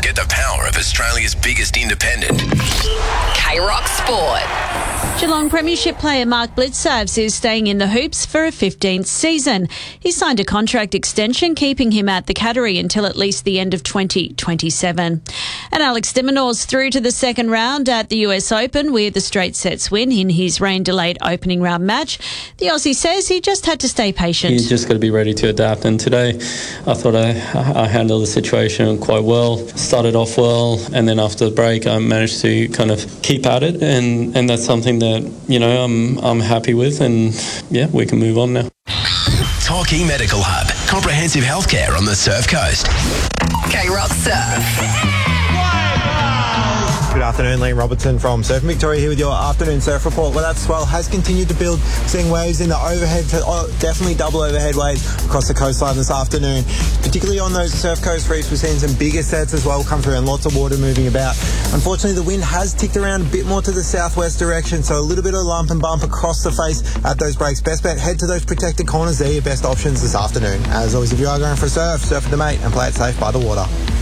Get the power of Australia's biggest independent. K-Rock Sport. Geelong Premiership player Mark Blicavs is staying in the Hoops for a 15th season. He signed a contract extension, keeping him at the Cattery until at least the end of 2027. And Alex de Minaur's through to the second round at the US Open with a straight sets win in his rain-delayed opening round match. The Aussie says he just had to stay patient. You just got to be ready to adapt, and today I thought I handled the situation quite well. Started off well, and then after the break I managed to kind of keep at it, and that's something that, you know, I'm happy with, and yeah, we can move on now. Torquay Medical Hub. Comprehensive healthcare on the Surf Coast. K-Rock Surf. Good afternoon, Liam Robertson from Surfing Victoria here with your afternoon surf report. Well, that swell has continued to build, seeing waves in the overhead, definitely double overhead waves across the coastline this afternoon. Particularly on those surf coast reefs, we're seeing some bigger sets as well come through and lots of water moving about. Unfortunately, the wind has ticked around a bit more to the southwest direction, so a little bit of lump and bump across the face at those breaks. Best bet, head to those protected corners. They're your best options this afternoon. As always, if you are going for a surf with the mate and play it safe by the water.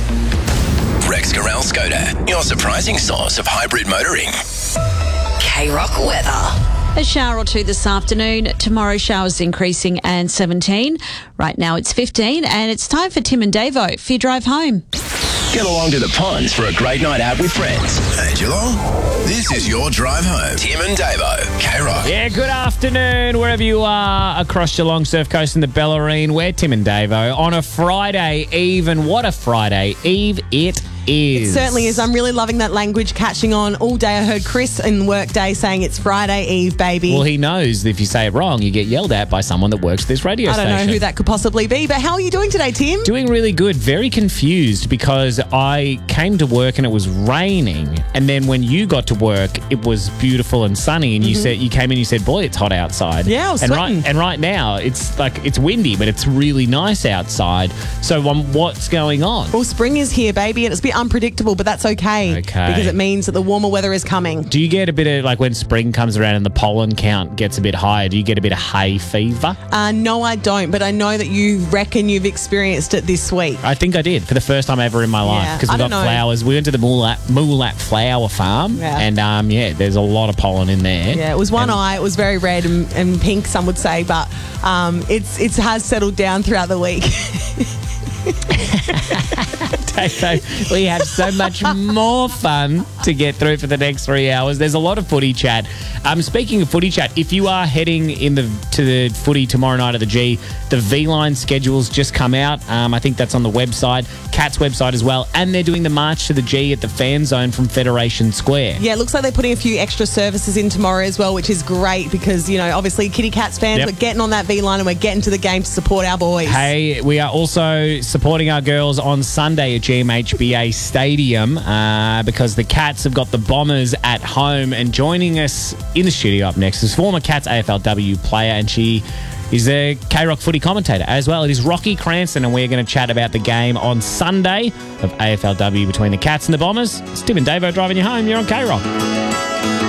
Rex Corral Skoda, your surprising source of hybrid motoring. K-Rock weather. A shower or two this afternoon. Tomorrow showers increasing and 17. Right now it's 15 and it's time for Tim and Davo for your drive home. Get along to the ponds for a great night out with friends. Hey Geelong, this is your drive home. Tim and Davo, K-Rock. Yeah, good afternoon, wherever you are across Geelong, Surf Coast and the Bellarine. We're Tim and Davo on a Friday Eve, and what a Friday Eve it is. It certainly is. I'm really loving that language catching on all day. I heard Chris in Workday saying it's Friday Eve, baby. Well, he knows that if you say it wrong, you get yelled at by someone that works this radio station. I don't know who that could possibly be, but how are you doing today, Tim? Doing really good. Very confused because I came to work and it was raining, and then when you got to work, it was beautiful and sunny, and you said you came in and you said, boy, it's hot outside. Yeah, I was sweating. Right now, it's windy, but it's really nice outside. So what's going on? Well, spring is here, baby, and it's a bit unpredictable, but that's okay. Because it means that the warmer weather is coming. Do you get a bit of, like, when spring comes around and the pollen count gets a bit higher, do you get a bit of hay fever? No, I don't, but I know that you reckon you've experienced it this week. I think I did for the first time ever in my life, because we got flowers. We went to the Moolat Flower Farm, and there's a lot of pollen in there. Yeah, it was one eye. It was very red and pink, some would say, but it has settled down throughout the week. We have so much more fun to get through for the next 3 hours. There's a lot of footy chat. Speaking of footy chat, if you are heading to the footy tomorrow night at the G, the V-Line schedule's just come out. I think that's on the website, Cat's website as well, and they're doing the march to the G at the fan zone from Federation Square. Yeah, it looks like they're putting a few extra services in tomorrow as well, which is great because, you know, obviously Kitty Cats fans, we're getting on that V-Line and we're getting to the game to support our boys. Hey, we are also supporting our girls on Sunday at GMHBA Stadium because the Cats have got the Bombers at home, and joining us in the studio up next is former Cats AFLW player, and she is a K-Rock footy commentator as well. It is Rocky Cranston, and we're going to chat about the game on Sunday of AFLW between the Cats and the Bombers. It's Tim and Davo driving you home. You're on K-Rock.